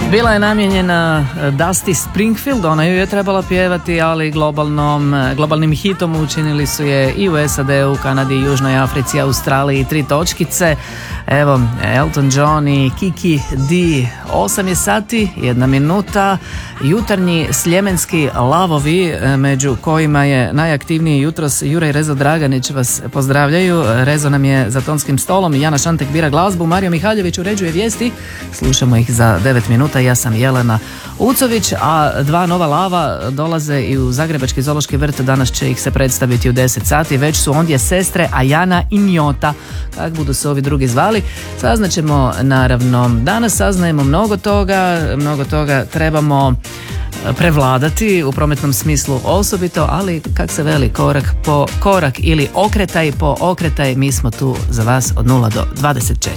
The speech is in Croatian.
Bila je namijenjena Dusty Springfield, ona ju je trebala pjevati, ali globalnim hitom učinili su je i u SAD-u, Kanadi, Južnoj Africi, Australiji, 3 točkice. Evo, Elton John i Kiki D. 8 je sati, 1 minuta. Jutarnji sljemenski lavovi, među kojima je najaktivniji jutros Juraj Rezo Draganić, vas pozdravljaju. Rezo nam je za tonskim stolom, Jana Šantek bira glazbu, Mario Mihaljević uređuje vijesti. Slušamo ih za 9 minuta. Ja sam Jelena Ucović, a 2 nova lava dolaze i u Zagrebački zoološki vrt. Danas će ih se predstaviti u 10 sati. Već su ondje sestre Ajana i Njota. Kako budu se ovi drugi zvali, saznaćemo naravno. Danas saznajemo mnogo toga trebamo prevladati u prometnom smislu osobito, ali kak se veli, korak po korak ili okretaj po okretaj, mi smo tu za vas od 0 do 24.